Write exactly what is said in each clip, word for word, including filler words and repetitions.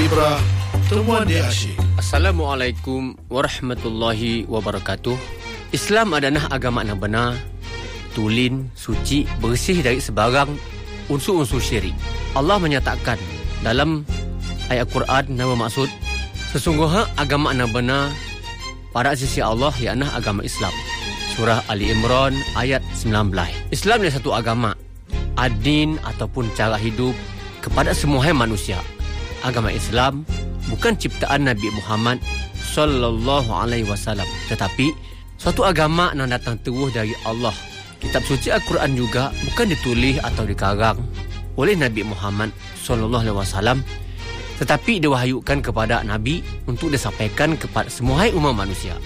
Ibrah, temuan dia asyik. Assalamualaikum warahmatullahi wabarakatuh. Islam adalah agama yang benar, tulen, suci, bersih dari sebarang unsur-unsur syirik. Allah menyatakan dalam ayat Quran yang bermaksud, sesungguhnya agama yang benar pada sisi Allah ialah agama Islam. Surah Ali Imran ayat sembilan belas. Islam adalah satu agama, adin ataupun cara hidup kepada semua manusia. Agama Islam bukan ciptaan Nabi Muhammad sallallahu alaihi wasallam, tetapi suatu agama yang datang terus dari Allah. Kitab suci Al-Quran juga bukan ditulis atau dikarang oleh Nabi Muhammad sallallahu alaihi wasallam, tetapi diwahyukan kepada Nabi untuk disampaikan kepada semua umat manusia.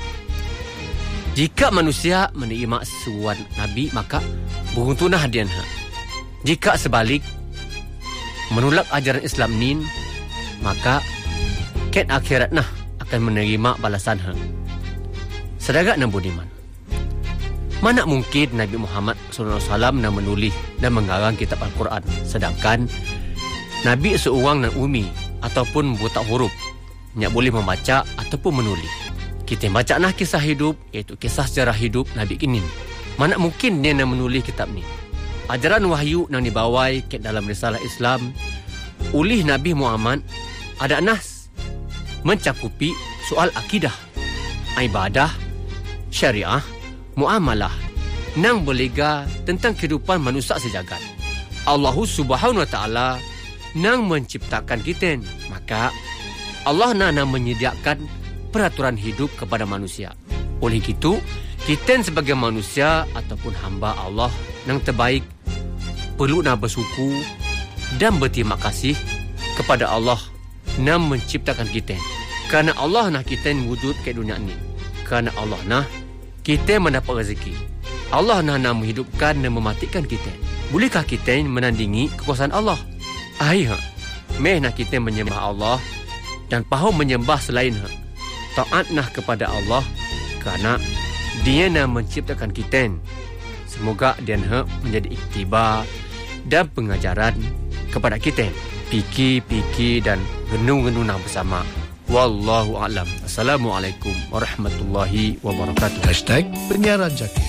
Jika manusia menerima seruan Nabi, maka beruntunglah dia. Jika sebalik, menolak ajaran Islam ni, maka ket akhirat nah akan menerima balasan ha. Saudara dan budiman, mana mungkin Nabi Muhammad sallallahu alaihi wasallam nak menulis dan mengarang kitab Al-Quran, sedangkan Nabi seorang nan umi ataupun buta huruf, tak boleh membaca ataupun menulis. Kita baca nah kisah hidup, iaitu kisah sejarah hidup Nabi kini. Mana mungkin dia nak menulis kitab ni? Ajaran wahyu yang dibawai ke dalam risalah Islam oleh Nabi Muhammad ada nas mencakupi soal akidah, ibadah, syariah, muamalah, nang berlega tentang kehidupan manusia sejagat. Allah Subhanahu wa taala nang menciptakan kita, maka Allah nang menyediakan peraturan hidup kepada manusia. Oleh itu, kita sebagai manusia ataupun hamba Allah yang terbaik perlu nak bersyukur dan berterima kasih kepada Allah yang menciptakan kita. Kerana Allah nak kita wujud ke dunia ni. Kerana Allah nak kita mendapat rezeki. Allah nak, nak menghidupkan dan mematikan kita. Bolehkah kita menandingi kekuasaan Allah? Ayah, meh nak kita menyembah Allah dan faham menyembah selain ha. Taat nah kepada Allah kerana dia nak menciptakan kita. Semoga dia nak menjadi iktibar dan pengajaran kepada kita. Fikir-fikir dan genung-genung bersama. Wallahu a'lam. Assalamualaikum warahmatullahi wabarakatuh. Hashtag penyiaran Zakir.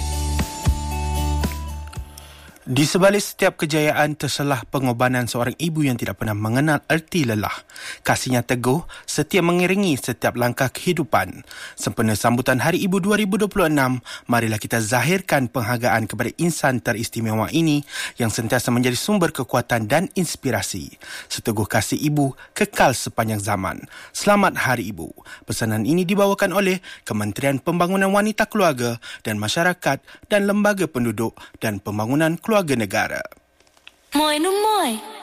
Di sebalik setiap kejayaan terselah pengorbanan seorang ibu yang tidak pernah mengenal erti lelah. Kasihnya teguh setia mengiringi setiap langkah kehidupan. Sempena sambutan Hari Ibu dua ribu dua puluh enam, marilah kita zahirkan penghargaan kepada insan teristimewa ini yang sentiasa menjadi sumber kekuatan dan inspirasi. Seteguh kasih ibu kekal sepanjang zaman. Selamat Hari Ibu. Pesanan ini dibawakan oleh Kementerian Pembangunan Wanita Keluarga dan Masyarakat dan Lembaga Penduduk dan Pembangunan Keluarga Negara. Moi no moi.